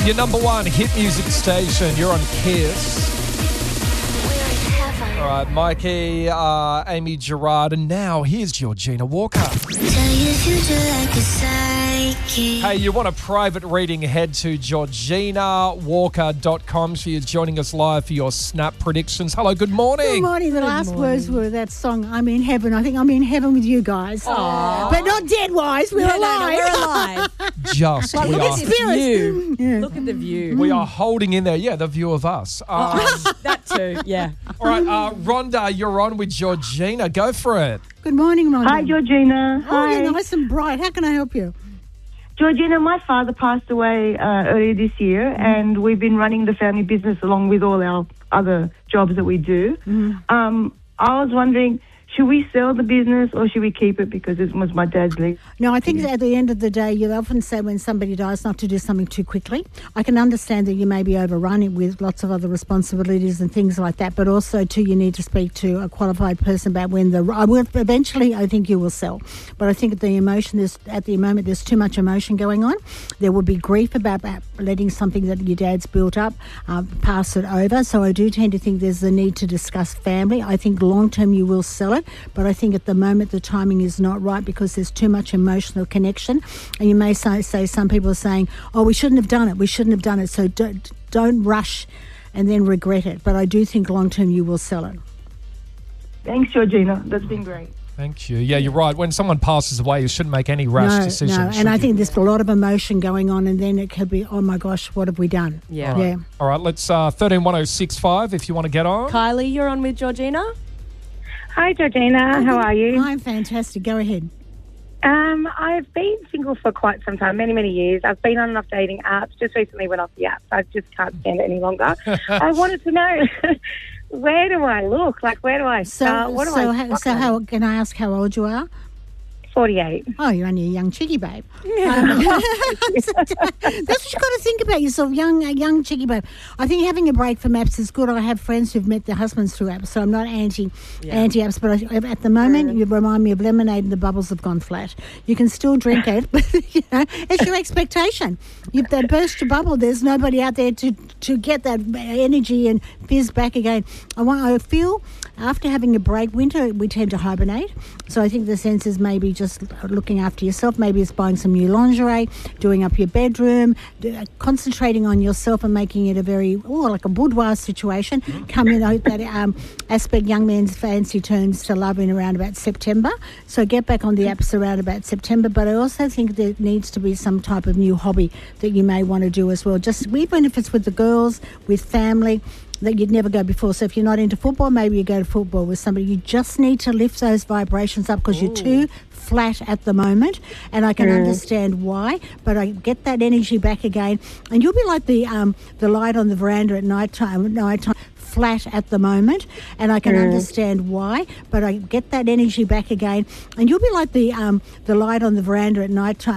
Your number one hit music station. You're on Kiss. All right, Mikey, Amy Gerard, and now here's Georgina Walker. Hey, you want a private reading? Head to georginawalker.com. She is joining us live for your Snap predictions. Hello, good morning. Good morning. The last words were that song, I'm in heaven. I think I'm in heaven with you guys. Aww. But not dead-wise. We're alive. No, we're alive. Just, Well, we look are, at this view. Yeah. Look at the view. we are holding in there. Yeah, the view of us. That too, yeah. All right, Rhonda, you're on with Georgina. Go for it. Good morning, Rhonda. Hi, Georgina. Oh, Hi. you're nice and bright. How can I help you? Georgina, my father passed away earlier this year, and we've been running the family business along with all our other jobs that we do. I was wondering, should we sell the business or should we keep it because it was my dad's legacy? No, I think at the end of the day, you often say when somebody dies not to do something too quickly. I can understand that you may be overrun with lots of other responsibilities and things like that, but also, too, you need to speak to a qualified person about when eventually, I think you will sell. But I think at the moment, there's too much emotion going on. There will be grief about letting something that your dad's built up, pass it over. So I do tend to think there's a need to discuss family. I think long-term you will sell it. But I think at the moment the timing is not right because there's too much emotional connection. And you may say some people are saying, oh, we shouldn't have done it. We shouldn't have done it. So don't rush and then regret it. But I do think long-term you will sell it. Thanks, Georgina. That's been great. Thank you. Yeah, you're right. When someone passes away, you shouldn't make any rash decisions. No, and I think there's a lot of emotion going on, and then it could be, oh my gosh, what have we done? Yeah. All right, All right, let's 131065 if you want to get on. Kylie, you're on with Georgina. Hi, Georgina. How are you? I'm fantastic. Go ahead. I've been single for quite some time, many, many years. I've been on enough dating apps. Just recently went off the apps. I just can't stand it any longer. I wanted to know, where do I look? Like, where do I start? How can I ask how old you are? 48. Oh, you're only a young chickie, babe. That's what you've got to think about yourself, young chickie, babe. I think having a break from apps is good. I have friends who've met their husbands through apps, so I'm not anti-apps, but at the moment, you remind me of lemonade and the bubbles have gone flat. You can still drink it, but it's your expectation. If they burst your bubble, there's nobody out there to get that energy and fizz back again. I feel after having a break, winter, we tend to hibernate. So I think the sense is maybe just looking after yourself. Maybe it's buying some new lingerie, doing up your bedroom, concentrating on yourself and making it a very, like a boudoir situation. Coming out that aspect, young men's fancy turns to love in around about September. So get back on the apps around about September. But I also think there needs to be some type of new hobby that you may want to do as well. Just even if it's with the girls, with family, that you'd never go before. So if you're not into football, maybe you go to football with somebody. You just need to lift those vibrations up because you're too flat at the moment, and I can understand why, but I get that energy back again, and you'll be like the light on the veranda at night time flat at the moment, and I can understand why, but I get that energy back again, and you'll be like the light on the veranda at night time